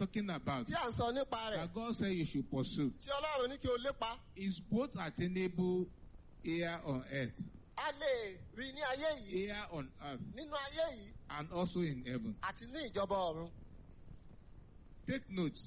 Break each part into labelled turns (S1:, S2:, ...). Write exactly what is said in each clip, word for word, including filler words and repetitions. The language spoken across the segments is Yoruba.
S1: talking about,
S2: tí à ń sọ nípa rẹ̀,
S1: that God said you should pursue,
S2: tí Ọlọ́run ní kí o lépa,
S1: is both attainable here on earth,
S2: a lè rí ní ayé yìí,
S1: here on earth,
S2: nínú ayé yìí,
S1: and also in heaven.
S2: àti ní ìjọba ọ̀run.
S1: Take note,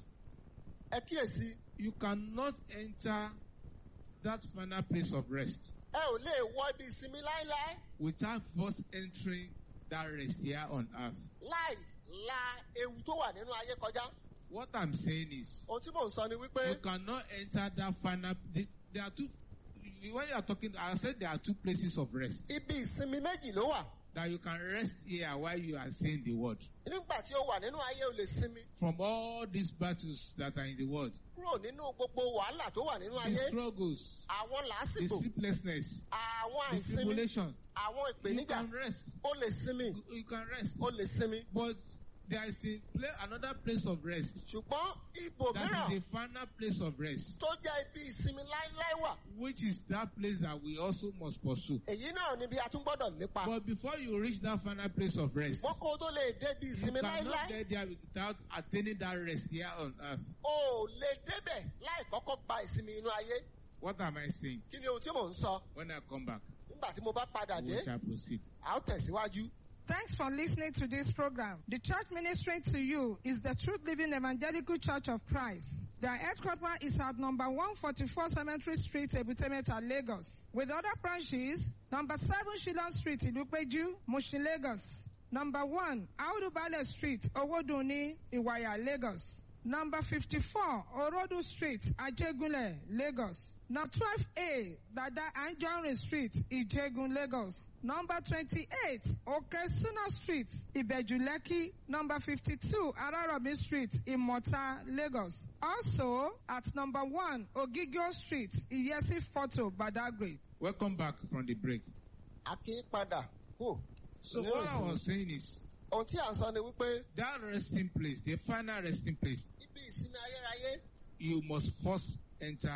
S2: Ẹ kíyèsí,
S1: you cannot enter that final place of rest
S2: ẹ ò lè wọ ibi ìsinmi láíláí
S1: without first entering that rest here on earth.
S2: láì la ewu tó wà nínú ayé kọjá.
S1: What I'm saying is,
S2: Ohun tí mò ń sọ ni wípé
S1: you cannot enter that final. There are two. When you are talking, I said there are two places of rest
S2: ibi ìsinmi méjì ló wà.
S1: that you can rest here while you are saying the word.
S2: Nígbà tí ó wà nínú ayé o lè sinmi
S1: From all these battles that are in the world,
S2: kúrò nínú gbogbo wàhálà tó wà nínú
S1: the
S2: ayé,
S1: struggles,
S2: àwọn
S1: the
S2: làásìgbò,
S1: sleeplessness,
S2: àwọn
S1: the
S2: àìsinmi,
S1: tribulation,
S2: àwọn
S1: you
S2: ìpèníjà,
S1: can rest.
S2: ó lè sinmi,
S1: You can rest.
S2: ó lè sinmi.
S1: But there is a pla- another place of rest.
S2: Ṣùgbọ́n ibò
S1: That
S2: mìíràn
S1: is the final place of rest,
S2: tó jẹ́ ibi ìsinmi láíláí wà.
S1: which is that place that we also must pursue.
S2: Èyí náà ni bí a tún gbọ́dọ̀ lépa.
S1: But before you reach that final place of rest,
S2: Wọ́n kó tó lè dé ibi
S1: you
S2: ìsinmi
S1: cannot
S2: láíláí.
S1: get there without attaining that rest here on earth.
S2: O ò lè débẹ̀ láì kọ́kọ́ gba ìsinmi inú ayé.
S1: What am I saying?
S2: Kí ni ohun tí mò ń sọ?
S1: When I come back,
S2: Nígbà tí mo bá padà
S1: we
S2: dé,
S1: shall proceed.
S2: a ó tẹ̀síwájú.
S3: Thanks for listening to this program. The church ministering to you is the Truth Living Evangelical Church of Christ. Their headquarters is at number one forty-four Cemetery Street, Ebutemeta, Lagos. With other branches, number seven Shillong Street, Ilupeju, Mushin, Lagos. Number one, Audubale Street, Owoduni, Iwaya, Lagos. Number fifty-four, Orodu Street, Ajegunle, Lagos. Number twelve A, Dada Anjorin Street, Ijegun, Lagos. Number twenty-eight, Okesuna Street, Ibejuleki. Number fifty-two, Araromi Street, Imota, Lagos. Also, at number one, Ogigio Street, Iyesi Photo, Badagry.
S1: Welcome back from the break.
S2: A kì í padà kú.
S1: So
S2: Nínú
S1: what I
S2: ìsinmi.
S1: was saying is,
S2: Ohun tí à ń sọ ni wípé
S1: that resting place, the final resting place,
S2: ibi ìsinmi ayérayé,
S1: you must first enter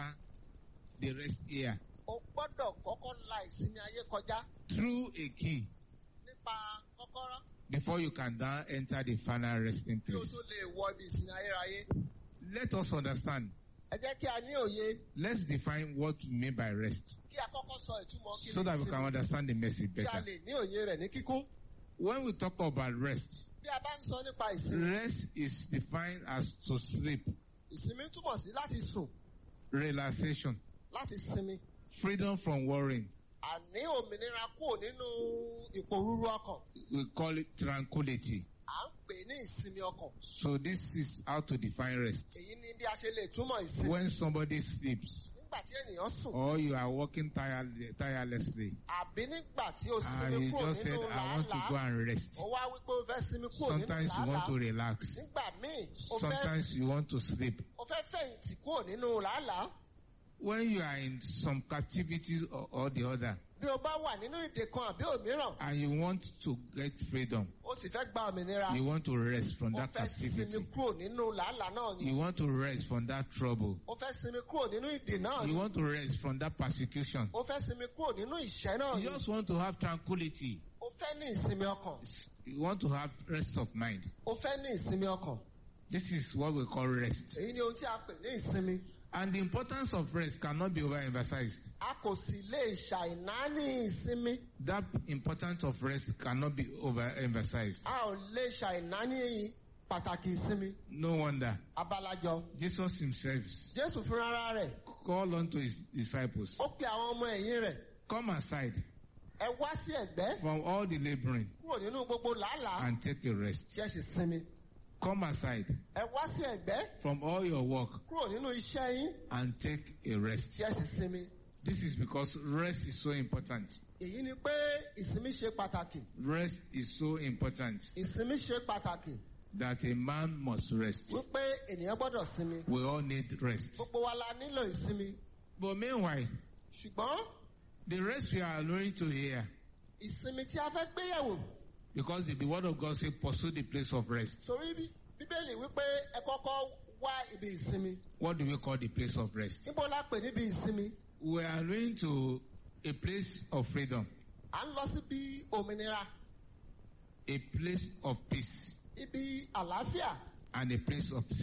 S1: the rest here
S2: o gbọ́dọ̀ kọ́kọ́ la ìsinmi ayé kọjá
S1: through a key
S2: nípa kọ́kọ́rọ́
S1: before you can now enter the final resting
S2: kí o
S1: place.
S2: tó lè wọ ibi ìsinmi ayérayé.
S1: Let us understand.
S2: Ẹ jẹ́ kí a ní òye
S1: Let's define what we mean by rest
S2: kí a kọ́kọ́ sọ ìtumọ̀ kí
S1: so
S2: ni
S1: that we can
S2: ìsinmi
S1: understand the message
S2: kí a
S1: better.
S2: lè ní òye rẹ̀ ní kíkún.
S1: When we talk about rest,
S2: Bí a bá ń sọ nípa ìsinmi,
S1: rest is defined as to sleep,
S2: ìsinmi túmọ̀ sí láti sùn,
S1: relaxation,
S2: láti sinmi,
S1: freedom from worrying.
S2: àní òmìnira kúrò nínú ìpòrúurú ọkàn.
S1: We call it tranquility.
S2: À ń pè ní ìsinmi ọkàn.
S1: So this is how to define rest.
S2: Èyí ni bí a ṣe lè túmọ̀ ìsinmi.
S1: When somebody sleeps
S2: Nígbà tí ènìyàn sùn,
S1: or you are working tire, tirelessly
S2: àbí nígbà tí o
S1: and
S2: sinmi
S1: you
S2: kúrò
S1: just said,
S2: nínú
S1: I want to go
S2: làálàá,
S1: and rest.
S2: o wá wípé o fẹ́ sinmi kúrò nínú
S1: Sometimes you want to
S2: làálàá.
S1: relax.
S2: Nígbà míì, o fẹ́
S1: Sometimes you want to sleep.
S2: o fẹ́ fẹ̀yìntì kúrò nínú làálàá.
S1: When you are in some captivity or, or the other
S2: Bí o bá wà nínú ìdè kan àbí òmíràn,
S1: and you want to get freedom,
S2: o sì fẹ́ gba òmìnira,
S1: you want to rest from
S2: o
S1: that
S2: fẹ́ sinmi
S1: captivity.
S2: kúrò nínú làálàá náà ni.
S1: You want to rest from that trouble.
S2: O fẹ́ sinmi kúrò nínú ìdè náà
S1: You
S2: ni.
S1: want to rest from that persecution.
S2: O fẹ́ sinmi kúrò nínú ìṣẹ́ náà
S1: You
S2: ni.
S1: just want to have tranquility.
S2: O fẹ́ ní ìsinmi ọkàn.
S1: You want to have rest of mind.
S2: O fẹ́ ní ìsinmi ọkàn.
S1: This is what we call rest.
S2: Èyí ni ohun tí a pè ní ìsinmi.
S1: And the importance of rest cannot be overemphasized.
S2: A kò sì lè ṣàìnáání ìsinmi.
S1: That importance of rest cannot be overemphasized.
S2: A ò lè ṣàìnáání pàtàkì ìsinmi.
S1: No wonder
S2: Abalajọ.
S1: Jesus himself
S2: Jésù fúnra rẹ̀,
S1: called unto his disciples,
S2: ó pe àwọn ọmọ ẹ̀yìn rẹ̀.
S1: come aside
S2: Ẹ wá sí ẹ̀gbẹ́
S1: from all the laboring
S2: kúrò nínú gbogbo làálàá.
S1: and take a rest.
S2: Tí ẹ sì sinmi.
S1: Come aside
S2: Ẹ wá sí ẹ̀gbẹ́
S1: from all your work
S2: kúrò nínú iṣẹ́ yín.
S1: and take a rest.
S2: Tí ẹ sì sinmi.
S1: This is because rest is so important.
S2: Èyí ni pé ìsinmi ṣe pàtàkì.
S1: Rest is so important
S2: Ìsinmi ṣe pàtàkì.
S1: that a man must rest.
S2: Wípé ènìyàn gbọ́dọ̀ sinmi.
S1: We all need rest.
S2: Gbogbo wa la nílò ìsinmi.
S1: But meanwhile,
S2: Ṣùgbọ́n
S1: the rest we are going to hear,
S2: ìsinmi tí a fẹ́ gbéyẹ̀wò.
S1: because the, the word of God says, pursue the place of rest.
S2: Torí bí- Bíbélì wípé ẹ kọ́kọ́ wá ibi ìsinmi.
S1: What do we call the place of rest?
S2: Níbo la pè níbi ìsinmi?
S1: We are going to a place of freedom,
S2: À ń lọ síbi òmìnira,
S1: a place of peace,
S2: ibi àlàáfíà,
S1: and a place of